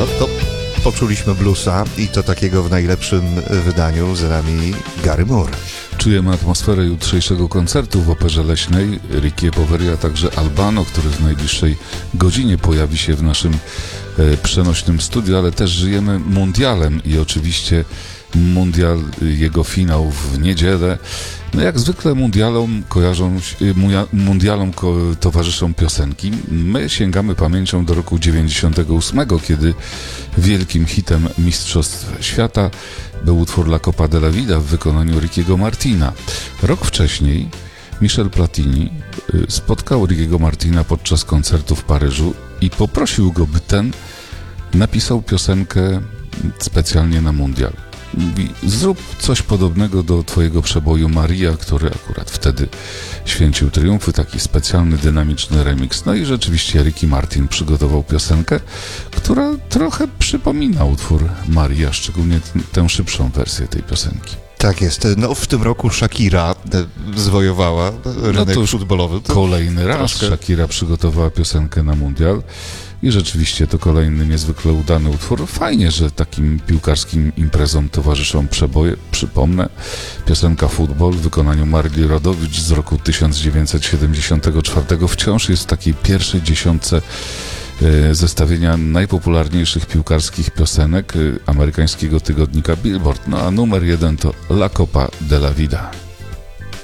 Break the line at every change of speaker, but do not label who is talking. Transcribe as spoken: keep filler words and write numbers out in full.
No to poczuliśmy bluesa i to takiego w najlepszym wydaniu. Za nami Gary Moore.
Czujemy atmosferę jutrzejszego koncertu w Operze Leśnej. Ricky Poveri, a także Albano, który w najbliższej godzinie pojawi się w naszym e, przenośnym studiu, ale też żyjemy mundialem i oczywiście mundial, jego finał w niedzielę. No jak zwykle mundialom kojarzą, mundialom towarzyszą piosenki. My sięgamy pamięcią do roku dziewięćdziesiątego ósmego, kiedy wielkim hitem Mistrzostw Świata był utwór La Copa de la Vida w wykonaniu Rickiego Martina. Rok wcześniej Michel Platini spotkał Rickiego Martina podczas koncertu w Paryżu i poprosił go, by ten napisał piosenkę specjalnie na mundial. Mówi, zrób coś podobnego do twojego przeboju Maria, który akurat wtedy święcił triumfy, taki specjalny, dynamiczny remix. No i rzeczywiście Ricky Martin przygotował piosenkę, która trochę przypomina utwór Maria, szczególnie t- tę szybszą wersję tej piosenki.
Tak jest. No w tym roku Shakira zwojowała rynek no to już futbolowy. To
kolejny raz
troszkę...
Shakira przygotowała piosenkę na mundial. I rzeczywiście to kolejny niezwykle udany utwór. Fajnie, że takim piłkarskim imprezom towarzyszą przeboje. Przypomnę, piosenka Futbol w wykonaniu Marii Rodowicz z roku tysiąc dziewięćset siedemdziesiątego czwartego wciąż jest w takiej pierwszej dziesiątce e, zestawienia najpopularniejszych piłkarskich piosenek e, amerykańskiego tygodnika Billboard. No a numer jeden to La Copa de la Vida.